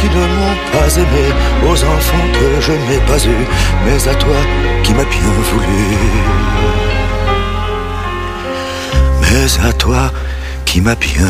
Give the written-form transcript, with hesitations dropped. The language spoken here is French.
qui ne m'ont pas aimé, aux enfants que je n'ai pas eus, mais à toi qui m'as bien voulu. Mais à toi qui m'as bien